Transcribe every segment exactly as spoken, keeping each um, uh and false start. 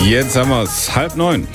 Jetzt haben wir es, halb neun.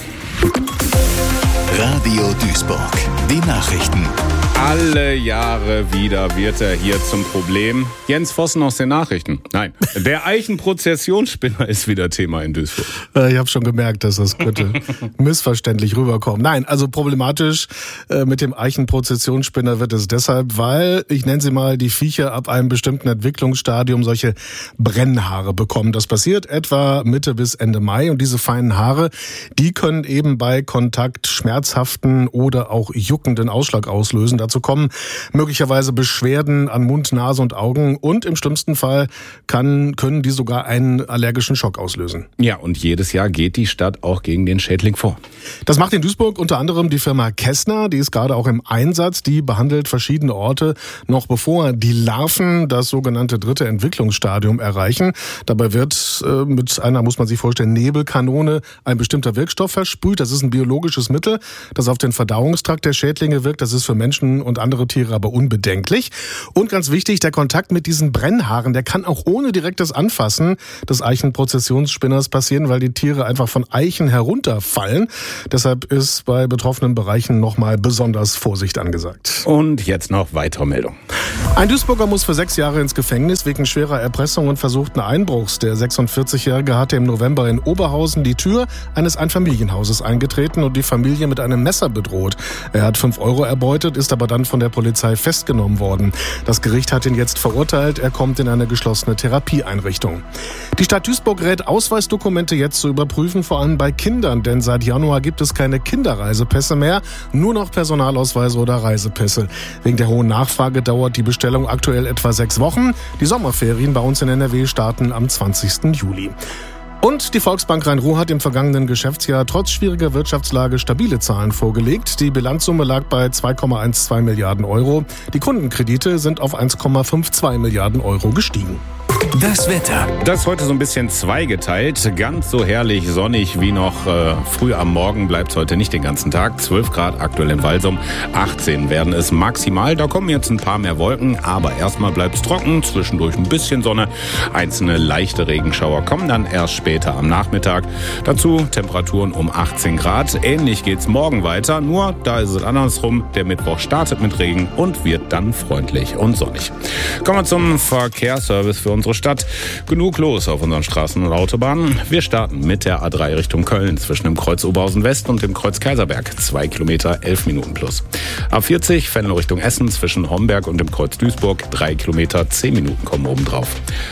Radio Duisburg, die Nachrichten. Alle Jahre wieder wird er hier zum Problem. Jens Vossen aus den Nachrichten. Nein, der Eichenprozessionsspinner ist wieder Thema in Duisburg. Ich habe schon gemerkt, dass das könnte missverständlich rüberkommen. Nein, also problematisch äh, mit dem Eichenprozessionsspinner wird es deshalb, weil, ich nenne sie mal, die Viecher ab einem bestimmten Entwicklungsstadium solche Brennhaare bekommen. Das passiert etwa Mitte bis Ende Mai und diese feinen Haare, die können eben bei Kontakt schmerzhaften oder auch juckenden Ausschlag auslösen. Dazu kommen möglicherweise Beschwerden an Mund, Nase und Augen und im schlimmsten Fall kann, können die sogar einen allergischen Schock auslösen. Ja, und jedes Jahr geht die Stadt auch gegen den Schädling vor. Das macht in Duisburg unter anderem die Firma Kessner, die ist gerade auch im Einsatz. Die behandelt verschiedene Orte, noch bevor die Larven das sogenannte dritte Entwicklungsstadium erreichen. Dabei wird äh, mit einer, muss man sich vorstellen, Nebelkanone ein bestimmter Wirkstoff versprüht. Das ist ein biologisches Mittel, das auf den Verdauungstrakt der Schädlinge wirkt. Das ist für Menschen und andere Tiere aber unbedenklich. Und ganz wichtig, der Kontakt mit diesen Brennhaaren, der kann auch ohne direktes Anfassen des Eichenprozessionsspinners passieren, weil die Tiere einfach von Eichen herunterfallen. Deshalb ist bei betroffenen Bereichen nochmal besonders Vorsicht angesagt. Und jetzt noch weitere Meldungen. Ein Duisburger muss für sechs Jahre ins Gefängnis wegen schwerer Erpressung und versuchten Einbruchs. Der sechsundvierzigjährige hatte im November in Oberhausen die Tür eines Einfamilienhauses eingetreten und die Familie mit einem Messer bedroht. Er hat fünf Euro erbeutet, ist aber dann von der Polizei festgenommen worden. Das Gericht hat ihn jetzt verurteilt. Er kommt in eine geschlossene Therapieeinrichtung. Die Stadt Duisburg rät, Ausweisdokumente jetzt zu überprüfen, vor allem bei Kindern. Denn seit Januar gibt es keine Kinderreisepässe mehr, nur noch Personalausweise oder Reisepässe. Wegen der hohen Nachfrage dauert die Bestellung aktuell etwa sechs Wochen. Die Sommerferien bei uns in N R W starten am zwanzigsten Juli. Und die Volksbank Rhein-Ruhr hat im vergangenen Geschäftsjahr trotz schwieriger Wirtschaftslage stabile Zahlen vorgelegt. Die Bilanzsumme lag bei zwei Komma zwölf Milliarden Euro. Die Kundenkredite sind auf eins Komma zweiundfünfzig Milliarden Euro gestiegen. Das Wetter. Das ist heute so ein bisschen zweigeteilt. Ganz so herrlich sonnig wie noch äh, früh am Morgen bleibt es heute nicht den ganzen Tag. zwölf Grad aktuell in Walsum, achtzehn werden es maximal. Da kommen jetzt ein paar mehr Wolken, aber erstmal bleibt es trocken. Zwischendurch ein bisschen Sonne. Einzelne leichte Regenschauer kommen dann erst später am Nachmittag. Dazu Temperaturen um achtzehn Grad. Ähnlich geht's morgen weiter, nur da ist es andersrum. Der Mittwoch startet mit Regen und wird dann freundlich und sonnig. Kommen wir zum Verkehrsservice für unsere Stadt. Genug los auf unseren Straßen und Autobahnen. Wir starten mit der A drei Richtung Köln zwischen dem Kreuz Oberhausen West und dem Kreuz Kaiserberg. Zwei Kilometer, elf Minuten plus. A vierzig Venlo Richtung Essen zwischen Homberg und dem Kreuz Duisburg. Drei Kilometer, zehn Minuten kommen obendrauf.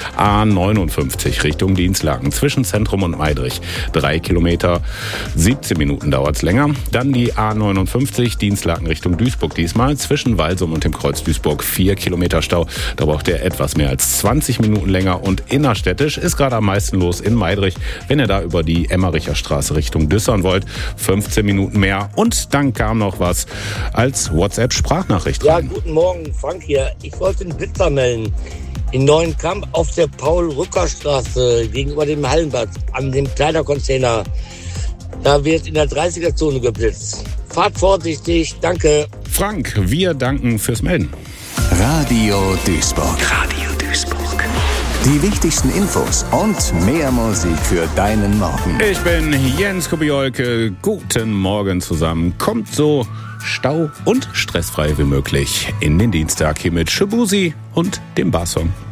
A neunundfünfzig Richtung Dienstlaken zwischen Zentrum und Meidrich. Drei Kilometer, siebzehn Minuten dauert's länger. Dann die A neunundfünfzig Dienstlaken Richtung Duisburg diesmal zwischen Walsum und dem Kreuz Duisburg. Vier Kilometer Stau. Da braucht ihr etwas mehr als zwanzig Minuten länger und innerstädtisch ist gerade am meisten los in Meidrich. Wenn ihr da über die Emmericher Straße Richtung Düssern wollt, fünfzehn Minuten mehr. Und dann kam noch was als WhatsApp-Sprachnachricht Ja, rein. guten Morgen, Frank hier. Ich wollte einen Blitzer melden. In Neuenkamp auf der Paul-Rücker-Straße gegenüber dem Hallenbad an dem Kleidercontainer. Da wird in der dreißiger-Zone geblitzt. Fahrt vorsichtig, danke. Frank, wir danken fürs Melden. Radio Duisburg. Radio Duisburg. Die wichtigsten Infos und mehr Musik für deinen Morgen. Ich bin Jens Kubiolke. Guten Morgen zusammen. Kommt so stau- und stressfrei wie möglich in den Dienstag hier mit Shabuzi und dem Barsong.